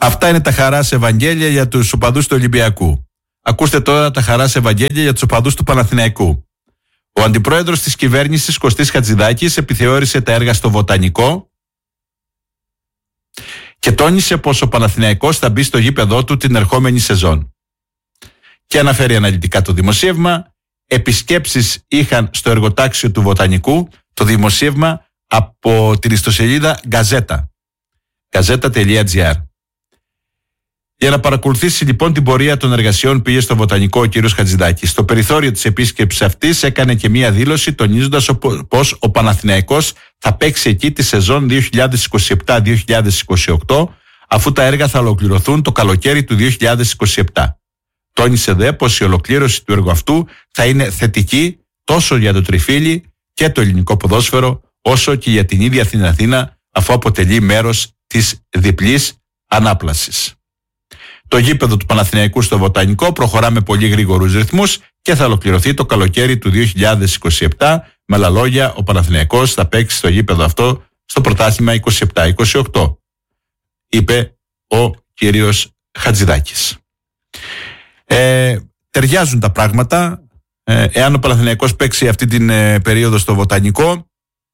Αυτά είναι τα χαράς Ευαγγέλια για τους οπαδούς του Ολυμπιακού. Ακούστε τώρα τα χαράς Ευαγγέλια για τους οπαδούς του Παναθηναϊκού. Ο αντιπρόεδρος της κυβέρνησης Κωστής Χατζηδάκης επιθεώρησε τα έργα στο Βοτανικό και τόνισε πως ο Παναθηναϊκός θα μπει στο γήπεδό του την ερχόμενη σεζόν. Και αναφέρει αναλυτικά το δημοσίευμα. Επισκέψεις είχαν στο εργοτάξιο του Βοτανικού, το δημοσίευμα από την ιστοσελίδα gazeta.gr. Για να παρακολουθήσει λοιπόν την πορεία των εργασιών πήγε στο Βοτανικό ο κύριος Χατζηδάκης. Στο περιθώριο της επίσκεψης αυτής έκανε και μία δήλωση τονίζοντας πως ο Παναθηναϊκός θα παίξει εκεί τη σεζόν 2027-2028 αφού τα έργα θα ολοκληρωθούν το καλοκαίρι του 2027. Τόνισε δε πως η ολοκλήρωση του έργου αυτού θα είναι θετική τόσο για το τριφύλι και το ελληνικό ποδόσφαιρο όσο και για την ίδια την Αθήνα αφού αποτελεί μέρος της διπλής ανάπλασης. Το γήπεδο του Παναθηναϊκού στο Βοτανικό προχωρά με πολύ γρήγορους ρυθμούς και θα ολοκληρωθεί το καλοκαίρι του 2027. Με άλλα λόγια, ο Παναθηναϊκός θα παίξει στο γήπεδο αυτό στο πρωτάθλημα 27-28, είπε ο κύριος Χατζηδάκης. Ταιριάζουν τα πράγματα. Εάν ο Παναθηναϊκός παίξει αυτή την περίοδο στο Βοτανικό,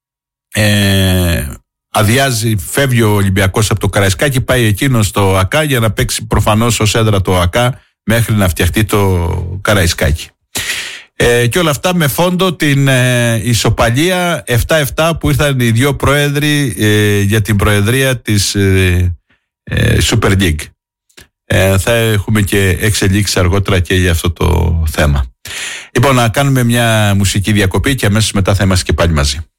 αδειάζει, φεύγει ο Ολυμπιακός από το Καραϊσκάκι, πάει εκείνο στο ΑΚΑ για να παίξει προφανώς ως έδρα το ΑΚΑ μέχρι να φτιαχτεί το Καραϊσκάκι. Και όλα αυτά με φόντο την ισοπαλία 7-7 που ήρθαν οι δύο πρόεδροι για την προεδρία της Super League. Θα έχουμε και εξελίξεις αργότερα και για αυτό το θέμα. Λοιπόν, να κάνουμε μια μουσική διακοπή και αμέσως μετά θα είμαστε και πάλι μαζί.